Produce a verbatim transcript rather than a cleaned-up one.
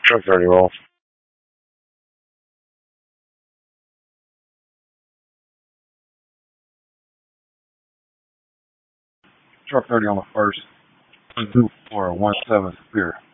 Truck thirty roll. Truck thirty on the first. Two four one seven Superior.